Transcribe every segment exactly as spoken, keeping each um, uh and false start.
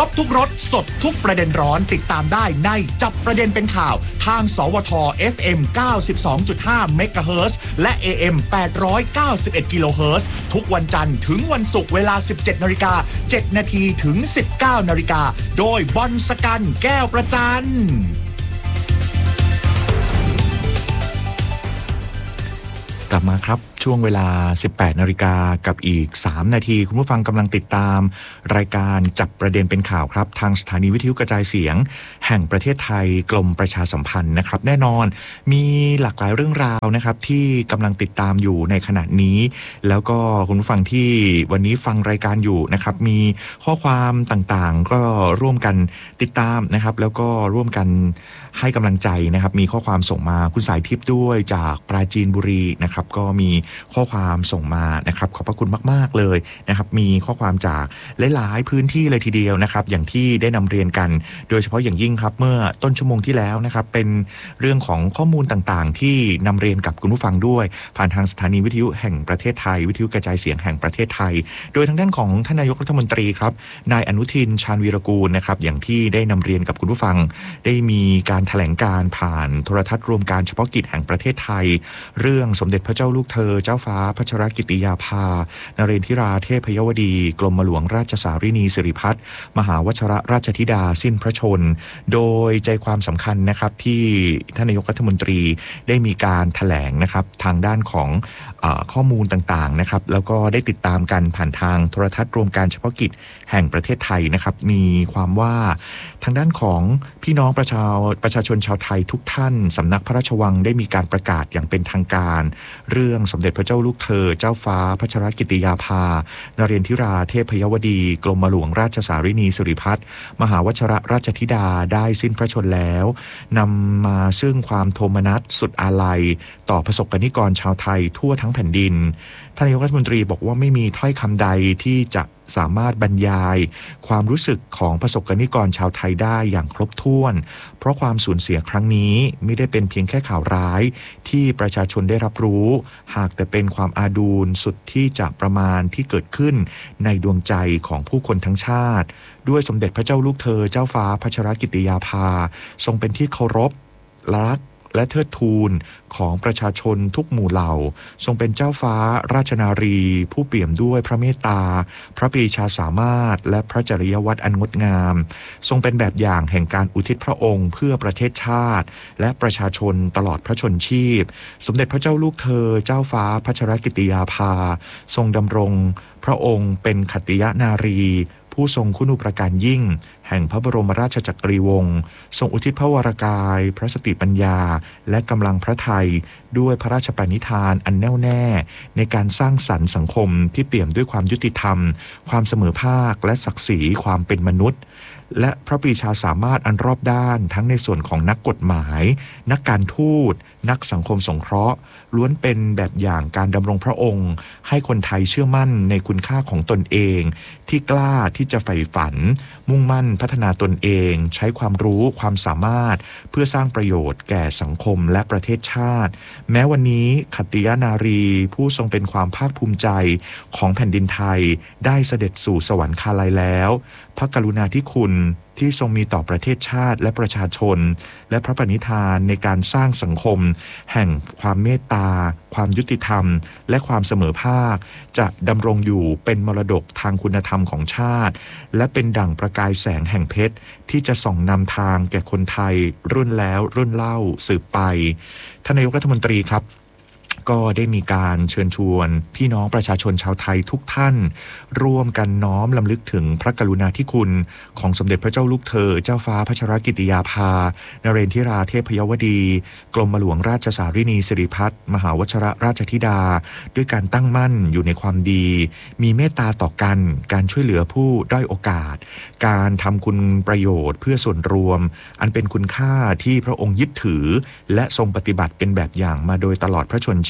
รบทุกรสสดทุกประเด็นร้อนติดตามได้ในจับประเด็นเป็นข่าวทางสวท เอฟ เอ็ม เก้าสิบสองจุดห้า เมกะเฮิรตซ์และ เอ เอ็ม แปดร้อยเก้าสิบเอ็ด กิโลเฮิรตซ์ทุกวันจันทร์ถึงวันศุกร์เวลา สิบเจ็ดนาฬิกาเจ็ดนาทีถึง สิบเก้านาฬิกาโดยบอลสกันแก้วประจันกลับมาครับช่วงเวลา สิบแปดนาฬิกากับอีกสามนาทีคุณผู้ฟังกำลังติดตามรายการจับประเด็นเป็นข่าวครับทางสถานีวิทยุกระจายเสียงแห่งประเทศไทยกรมประชาสัมพันธ์นะครับแน่นอนมีหลากหลายเรื่องราวนะครับที่กำลังติดตามอยู่ในขณะนี้แล้วก็คุณผู้ฟังที่วันนี้ฟังรายการอยู่นะครับมีข้อความต่างๆก็ร่วมกันติดตามนะครับแล้วก็ร่วมกันให้กำลังใจนะครับมีข้อความส่งมาคุณสายทิพย์ด้วยจากปราจีนบุรีนะครับก็มีข้อความส่งมานะครับขอบพระคุณมากๆเลยนะครับมีข้อความจากหลายๆพื้นที่เลยทีเดียวนะครับอย่างที่ได้นำเรียนกันโดยเฉพาะอย่างยิ่งครับเมื่อต้นชั่วโมงที่แล้วนะครับเป็นเรื่องของข้อมูลต่างๆที่นำเรียนกับคุณผู้ฟังด้วยผ่านทางสถานีวิทยุแห่งประเทศไทยวิทยุกระจายเสียงแห่งประเทศไทยโดยทางด้านของท่านนายกรัฐมนตรีครับนายอนุทินชาญวีรกูลนะครับอย่างที่ได้นำเรียนกับคุณผู้ฟังได้มีการแถลงการผ่านโทรทัศน์รวมการเฉพาะกิจแห่งประเทศไทยเรื่องสมเด็จพระเจ้าลูกเธอเจ้าฟ้าพัชรกิติยาภานเรนทิราเทพยวดีกรมหลวงราชสารินีสิริพัฒน์มหาวชรราชธิดาสิ้นพระชนโดยใจความสำคัญนะครับที่ท่านนายกรัฐมนตรีได้มีการแถลงนะครับทางด้านของเอ่อข้อมูลต่างๆนะครับแล้วก็ได้ติดตามกันผ่านทางโทรทัศน์รวมการเฉพาะกิจแห่งประเทศไทยนะครับมีความว่าทางด้านของพี่น้องประชาประชาชนชาวไทยทุกท่านสำนักพระราชวังได้มีการประกาศอย่างเป็นทางการเรื่องสมเด็จพระเจ้าลูกเธอเจ้าฟ้าพัชรกิติยาภานเรนทิราเทพยวดีกรมหลวงราชสารินีสิริพัฒน์มหาวชรราชธิดาได้สิ้นพระชนแล้วนำมาซึ่งความโทมนัสสุดอาลัยต่อประสบกนิกรชาวไทยทั่วทั้งแผ่นดินท่านนายกรัฐมนตรีบอกว่าไม่มีถ้อยคำใดที่จะสามารถบรรยายความรู้สึกของประสบกนิกรชาวไทยได้อย่างครบถ้วนเพราะความสูญเสียครั้งนี้ไม่ได้เป็นเพียงแค่ข่าวร้ายที่ประชาชนได้รับรู้หากแต่เป็นความอาดูลสุดที่จะประมาณที่เกิดขึ้นในดวงใจของผู้คนทั้งชาติด้วยสมเด็จพระเจ้าลูกเธอเจ้าฟ้าพัชรกิติยาภาทรงเป็นที่เคารพรักและเทิดทูนของประชาชนทุกหมู่เหล่าทรงเป็นเจ้าฟ้าราชนารีผู้เปี่ยมด้วยพระเมตตาพระปรีชาสามารถและพระจริยวัตรอันงดงามทรงเป็นแบบอย่างแห่งการอุทิศพระองค์เพื่อประเทศชาติและประชาชนตลอดพระชนชีพสมเด็จพระเจ้าลูกเธอเจ้าฟ้าพัชรกิติยาภาทรงดำรงพระองค์เป็นขัตติยนารีผู้ทรงคุณูปการยิ่งแห่งพระบรมราชจักรีวงศ์ทรงอุทิศพระวรกายพระสติปัญญาและกำลังพระทัยด้วยพระราชปณิธานอันแน่วแน่ในการสร้างสรรค์สังคมที่เปี่ยมด้วยความยุติธรรมความเสมอภาคและศักดิ์ศรีความเป็นมนุษย์และพระปรีชาสามารถอันรอบด้านทั้งในส่วนของนักกฎหมายนักการทูตนักสังคมสงเคราะห์ล้วนเป็นแบบอย่างการดำรงพระองค์ให้คนไทยเชื่อมั่นในคุณค่าของตนเองที่กล้าที่จะใฝ่ฝันมุ่งมั่นพัฒนาตนเองใช้ความรู้ความสามารถเพื่อสร้างประโยชน์แก่สังคมและประเทศชาติแม้วันนี้ขัตติยนารีผู้ทรงเป็นความภาคภูมิใจของแผ่นดินไทยได้เสด็จสู่สวรรคาลัยแล้วพระกรุณาธิคุณที่ทรงมีต่อประเทศชาติและประชาชนและพระปณิธานในการสร้างสังคมแห่งความเมตตาความยุติธรรมและความเสมอภาคจะดำรงอยู่เป็นมรดกทางคุณธรรมของชาติและเป็นดั่งประกายแสงแห่งเพชรที่จะส่องนำทางแก่คนไทยรุ่นแล้วรุ่นเล่าสืบไปท่านนายกรัฐมนตรีครับก็ได้มีการเชิญชวนพี่น้องประชาชนชาวไทยทุกท่านร่วมกันน้อมลำลึกถึงพระกรุณาธิคุณของสมเด็จพระเจ้าลูกเธอเจ้าฟ้าพัชรกิติยาภานเรนทิราเทพยวดีกรมหลวงราชสารินีสิริพัฒน์มหาวชรราชธิดาด้วยการตั้งมั่นอยู่ในความดีมีเมตตาต่อกันการช่วยเหลือผู้ด้อยโอกาสการทำคุณประโยชน์เพื่อส่วนรวมอันเป็นคุณค่าที่พระองค์ยึดถือและทรงปฏิบัติเป็นแบบอย่างมาโดยตลอดพระชน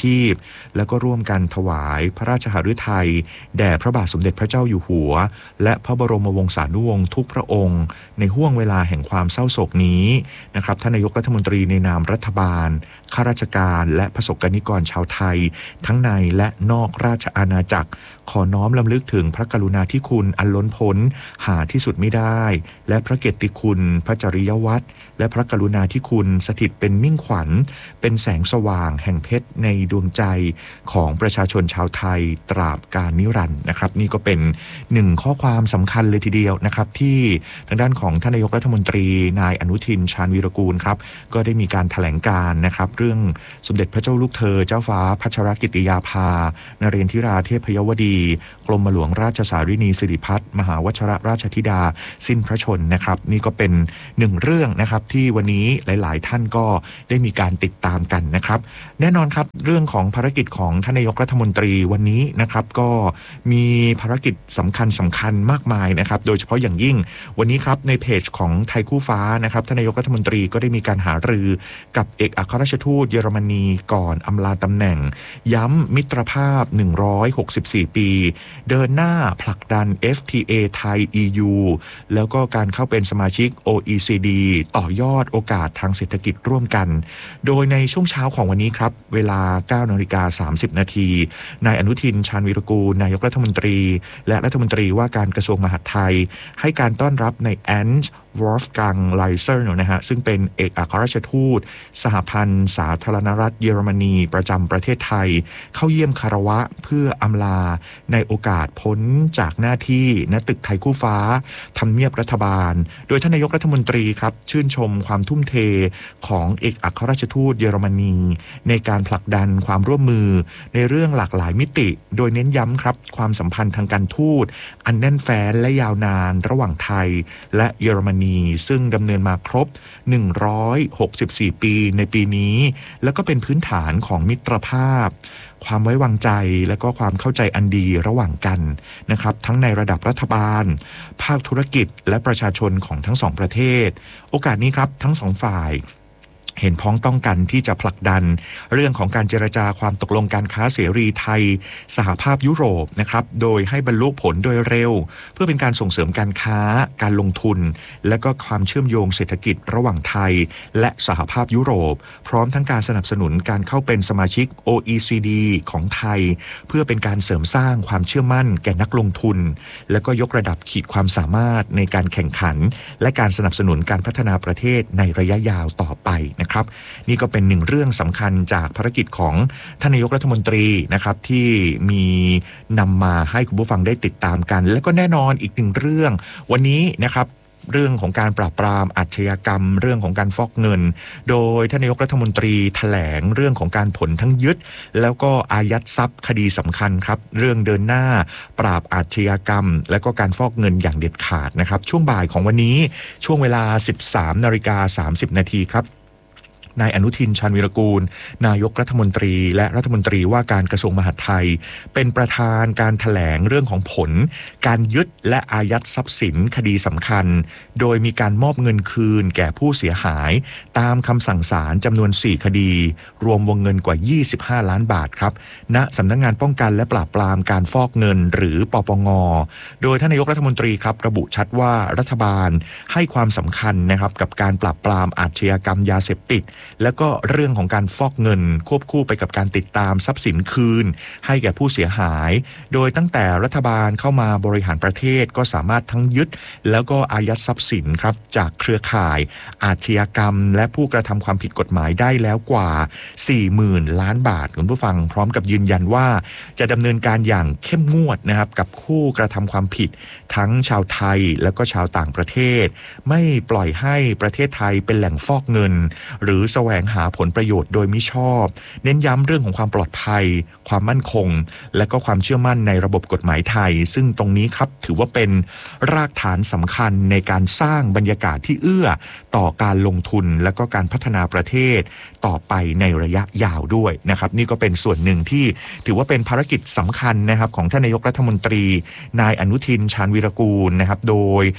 ชีพแล้วก็ร่วมกันถวายพระราชหฤทัยแด่พระบาทสมเด็จพระเจ้าอยู่หัวและพระบรมวงศานุวงศ์ทุกพระองค์ในห้วงเวลาแห่งความเศร้าโศกนี้นะครับท่านนายกรัฐมนตรีในนามรัฐบาลข้าราชการและประสบกนิกรชาวไทยทั้งในและนอกราชอาณาจักรขอน้อมรำลึกถึงพระกรุณาธิคุณอันล้นพ้นหาที่สุดไม่ได้และพระเกียรติคุณพระจริยวัตรและพระกรุณาธิคุณสถิตเป็นมิ่งขวัญเป็นแสงสว่างแห่งเพชรในดวงใจของประชาชนชาวไทยตราบกาลนิรันดร์นะครับนี่ก็เป็นหนึ่งข้อความสำคัญเลยทีเดียวนะครับที่ทางด้านของท่านนายกรัฐมนตรีนายอนุทินชาญวีรกูลครับก็ได้มีการแถลงการนะครับเรื่องสมเด็จพระเจ้าลูกเธอเจ้าฟ้าพัชรกิติยาภานเรนทิราเทพยวดีกรมหลวงราชสารินีสิริพัฒน์มหาวชรราชธิดาสิ้นพระชนนะครับนี่ก็เป็นหนึ่งเรื่องนะครับที่วันนี้หลายๆท่านก็ได้มีการติดตามกันนะครับแน่นอนครับเรื่องของภารกิจของท่านนายกรัฐมนตรีวันนี้นะครับก็มีภารกิจสำคัญสำคัญมากมายนะครับโดยเฉพาะอย่างยิ่งวันนี้ครับในเพจของไทยคู่ฟ้านะครับท่านนายกรัฐมนตรีก็ได้มีการหารือกับเอกอัครราชทูตเยอรมนีก่อนอำลาตำแหน่งย้ำมิตรภาพหนึ่งร้อยหกสิบสี่ปีเดินหน้าผลักดัน เอฟ ที เอ ไทย อี ยู แล้วก็การเข้าเป็นสมาชิก โอ อี ซี ดี ต่อยอดโอกาสทางเศรษฐกิจร่วมกันโดยในช่วงเช้าของวันนี้ครับเวลา เก้านาฬิกาสามสิบนาทีนายอนุทินชาญวีรกูลนายกรัฐมนตรีและรัฐมนตรีว่าการกระทรวงมหาดไทยให้การต้อนรับในแอนซ์วอล์ฟกังไลเซอร์นะฮะซึ่งเป็นเอกอัครราชทูตสหพันธ์สาธารณรัฐเยอรมนีประจำประเทศไทยเข้าเยี่ยมคารวะเพื่ออำลาในโอกาสพ้นจากหน้าที่ณตึกไทยคู่ฟ้าทำเนียบรัฐบาลโดยท่านนายกรัฐมนตรีครับชื่นชมความทุ่มเทของเอกอัครราชทูตเยอรมนีในการผลักดันความร่วมมือในเรื่องหลากหลายมิติโดยเน้นย้ำครับความสัมพันธ์ทางการทูตอันแน่นแฟ้นและยาวนานระหว่างไทยและเยอรมนีซึ่งดำเนินมาครบหนึ่งร้อยหกสิบสี่ปีในปีนี้แล้วก็เป็นพื้นฐานของมิตรภาพความไว้วางใจและก็ความเข้าใจอันดีระหว่างกันนะครับทั้งในระดับรัฐบาลภาคธุรกิจและประชาชนของทั้งสองประเทศโอกาสนี้ครับทั้งสองฝ่ายเห็นพ้องต้องกันที่จะผลักดันเรื่องของการเจรจาความตกลงการค้าเสรีไทยสหภาพยุโรปนะครับโดยให้บรรลุผลโดยเร็วเพื่อเป็นการส่งเสริมการค้าการลงทุนและก็ความเชื่อมโยงเศรษฐกิจระหว่างไทยและสหภาพยุโรปพร้อมทั้งการสนับสนุนการเข้าเป็นสมาชิก โอ อี ซี ดี ของไทยเพื่อเป็นการเสริมสร้างความเชื่อมั่นแก่นักลงทุนและก็ยกระดับขีดความสามารถในการแข่งขันและการสนับสนุนการพัฒนาประเทศในระยะยาวต่อไปนะครับนี่ก็เป็นหนึ่งเรื่องสำคัญจากภารกิจของท่านนายกรัฐมนตรีนะครับที่มีนำมาให้คุณผู้ฟังได้ติดตามกันและก็แน่นอนอีกหนึ่งเรื่องวันนี้นะครับเรื่องของการปราบปรามอาชญากรรมเรื่องของการฟอกเงินโดยท่านนายกรัฐมนตรีแถลงเรื่องของการผลทั้งยึดแล้วก็อายัดทรัพย์คดีสำคัญครับเรื่องเดินหน้าปราบอาชญากรรมและก็การฟอกเงินอย่างเด็ดขาดนะครับช่วงบ่ายของวันนี้ช่วงเวลา สิบสามนาฬิกาสามสิบนาทีครับนายอนุทินชาญวีรกูลนายกรัฐมนตรีและรัฐมนตรีว่าการกระทรวงมหาดไทยเป็นประธานการแถลงเรื่องของผลการยึดและอายัดทรัพย์สินคดีสำคัญโดยมีการมอบเงินคืนแก่ผู้เสียหายตามคำสั่งศาลจำนวนสี่คดีรวมวงเงินกว่ายี่สิบห้าล้านบาทครับณสำนักงานป้องกันและปราบปรามการฟอกเงินหรือปปงโดยท่านนายกรัฐมนตรีครับระบุชัดว่ารัฐบาลให้ความสำคัญนะครับกับการปราบปรามอาชญากรรมยาเสพติดแล้วก็เรื่องของการฟอกเงินควบคู่ไปกับการติดตามทรัพย์สินคืนให้แก่ผู้เสียหายโดยตั้งแต่รัฐบาลเข้ามาบริหารประเทศก็สามารถทั้งยึดแล้วก็อายัดทรัพย์สินครับจากเครือข่ายอาชญากรรมและผู้กระทำความผิดกฎหมายได้แล้วกว่า สี่หมื่น ล้านบาทคุณผู้ฟังพร้อมกับยืนยันว่าจะดำเนินการอย่างเข้มงวดนะครับกับผู้กระทำความผิดทั้งชาวไทยและก็ชาวต่างประเทศไม่ปล่อยให้ประเทศไทยเป็นแหล่งฟอกเงินหรือแสวงหาผลประโยชน์โดยมิชอบเน้นย้ำเรื่องของความปลอดภัยความมั่นคงและก็ความเชื่อมั่นในระบบกฎหมายไทยซึ่งตรงนี้ครับถือว่าเป็นรากฐานสำคัญในการสร้างบรรยากาศที่เอื้อต่อการลงทุนและก็การพัฒนาประเทศต่อไปในระยะยาวด้วยนะครับนี่ก็เป็นส่วนหนึ่งที่ถือว่าเป็นภารกิจสำคัญนะครับของท่านนายกรัฐมนตรีนายอนุทินชาญวีรกูลนะครับโดย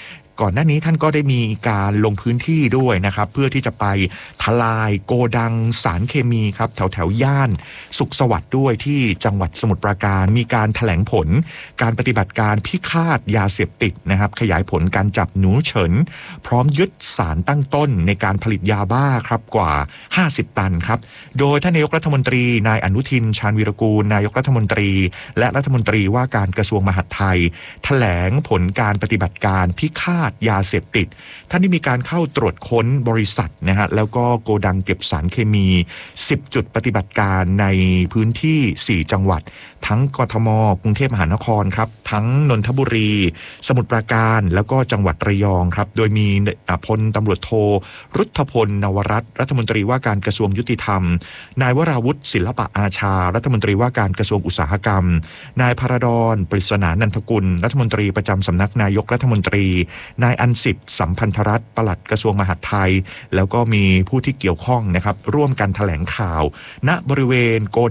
ก่อนหน้านี้ท่านก็ได้มีการลงพื้นที่ด้วยนะครับเพื่อที่จะไปทลายโกดังสารเคมีครับแถวแถวย่านสุขสวัสดิ์ด้วยที่จังหวัดสมุทรปราการมีการแถลงผลการปฏิบัติการพิฆาตยาเสพติดนะครับขยายผลการจับหนูเฉินพร้อมยึดสารตั้งต้นในการผลิตยาบ้าครับกว่าห้าสิบตันครับโดยท่านนายกรัฐมนตรีนายอนุทินชาญวีรกูลนายกรัฐมนตรีและรัฐมนตรีว่าการกระทรวงมหาดไทยแถลงผลการปฏิบัติการพิฆาตยาเสพติดท่านได้มีการเข้าตรวจค้นบริษัทนะฮะแล้วก็โกดังเก็บสารเคมีสิบจุดปฏิบัติการในพื้นที่สี่จังหวัดทั้งกทมกรุงเทพมหานครครับทั้งนนทบุรีสมุทรปราการแล้วก็จังหวัดระยองครับโดยมีพลตำรวจโทรุทธพลนวรัตน์รัฐมนตรีว่าการกระทรวงยุติธรรมนายวราวุฒิศิลปะอาชารัฐมนตรีว่าการกระทรวงอุตสาหกรรมนายพระดอนปริศนานันทกุลรัฐมนตรีประจำสำนักนายกรัฐมนตรีนายอันสิทธิ์สัมพันธรัตน์ปลัดกระทรวงมหาดไทยแล้วก็มีผู้ที่เกี่ยวข้องนะครับร่วมกันแถลงข่าวณบริเวณโก